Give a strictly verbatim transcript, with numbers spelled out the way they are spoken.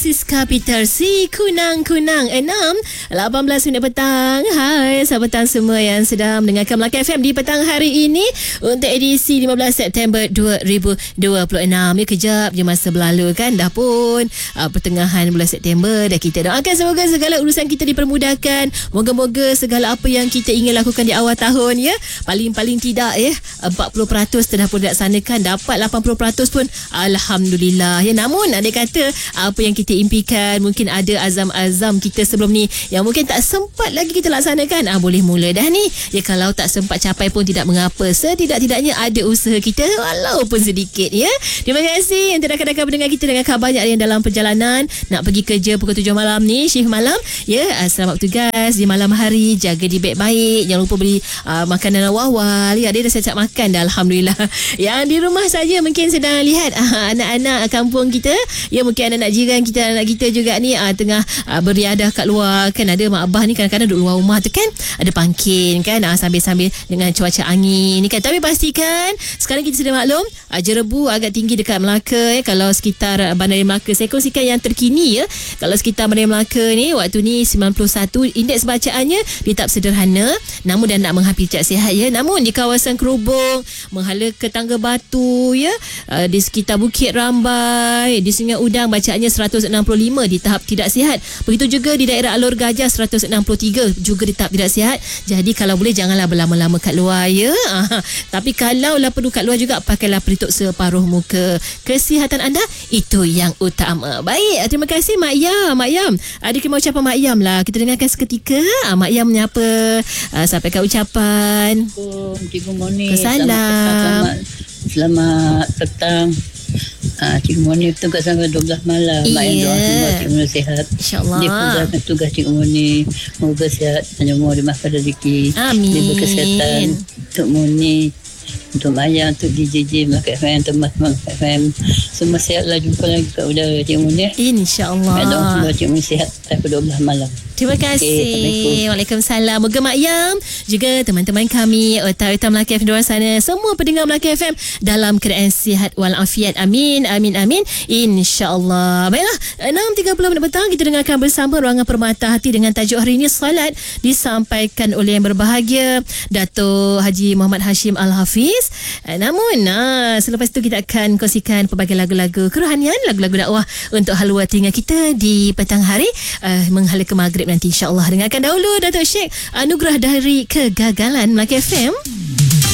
Siska Peter si kunang-kunang enam lapan belas minit petang. Hai sahabat petang semua yang sedang mendengarkan Melaka F M di petang hari ini untuk edisi lima belas September dua ribu dua puluh enam. Ya, kejap je masa berlalu kan, dah pun uh, pertengahan bulan September dah. Kita doakan semoga segala urusan kita dipermudahkan. Moga-moga segala apa yang kita ingin lakukan di awal tahun, ya, paling-paling tidak ya empat puluh peratus dah pun dilaksanakan, dapat lapan puluh peratus pun alhamdulillah ya. Namun ada kata apa yang kita impikan, mungkin ada azam-azam kita sebelum ni yang mungkin tak sempat lagi kita laksanakan, ah boleh mula dah ni ya. Kalau tak sempat capai pun tidak mengapa, setidak-tidaknya ada usaha kita walaupun sedikit ya. Terima kasih yang rakan-rakan pendengar kita dengan kabarnya ada yang dalam perjalanan nak pergi kerja pukul tujuh malam ni, shift malam ya. Selamat bertugas di malam hari, jaga di baik-baik, jangan lupa beli uh, makanan awal-awal ya. Dia dah siap-siap makan dah alhamdulillah. Yang di rumah saja mungkin sedang lihat uh, anak-anak kampung kita ya, mungkin anak-anak jiran kita, anak kita juga ni uh, tengah uh, beriadah kat luar kan. Ada mak abah ni kadang-kadang duduk luar rumah tu kan, ada pangkin kan, uh, sambil-sambil dengan cuaca angin ni kan. Tapi pastikan sekarang kita sudah maklum uh, jerebu agak tinggi dekat Melaka ya. Kalau sekitar uh, Bandar Melaka, saya kongsikan yang terkini ya. Kalau sekitar Bandar Melaka ni waktu ni sembilan puluh satu, indeks bacaannya di tahap sederhana namun dah nak menghampiri cak sihat ya. Namun di kawasan Kerubung, menghala ke Tangga Batu ya, uh, di sekitar Bukit Rambai, di Sungai Udang bacaannya seratus enam puluh lima di tahap tidak sihat. Begitu juga di daerah Alor Gajah seratus enam puluh tiga juga di tahap tidak sihat. Jadi kalau boleh janganlah berlama-lama kat luar ya. Aha. Tapi kalau lah perlu kat luar juga, pakailah pelitup separuh muka. Kesihatan anda itu yang utama. Baik, terima kasih Mak Yam. Mak Yam, ada kena ucapan Mak Yam lah. Kita dengarkan seketika. Ah, Mak Yam menyapa, uh, sampaikan ucapan. Assalamualaikum, Cikgu Moni. Salam. Selamat, selamat petang. Ah, Cikgu Moni tugas sampai dua belas malam. Iya. Mak yang doa semua Cikgu Moni sihat. InsyaAllah. Dia tugas, tugas Cikgu Moni. Moga sihat, hanya mau dimaafkan rezeki. Amin. Diberi kesihatan untuk Moni, untuk Maya, untuk D J J Melaka F M, teman-teman F M. Semua sihatlah, jumpa lagi kat udara Cikgu Moni. InsyaAllah. Mak doa semua Cikgu Moni sihat sampai dua belas malam. Terima kasih. Okay, Waalaikumsalam. Moga Mak Yam juga teman-teman kami otak-otak Melaka F M di luar sana, semua pendengar Melaka F M dalam keadaan sihat walafiat. Amin, amin, amin. InsyaAllah. Baiklah, enam tiga puluh minit petang kita dengarkan bersama Ruangan Permata Hati dengan tajuk hari ini Salat, disampaikan oleh yang berbahagia Dato' Haji Muhammad Hashim Al-Hafiz. Namun nah, selepas itu kita akan kongsikan pelbagai lagu-lagu kerohanian, lagu-lagu dakwah untuk halwa telinga kita di petang hari uh, menghala ke maghrib nanti insya-Allah. Dengarkan dahulu Dato' Sheikh Anugerah dari Kegagalan Melaka F M.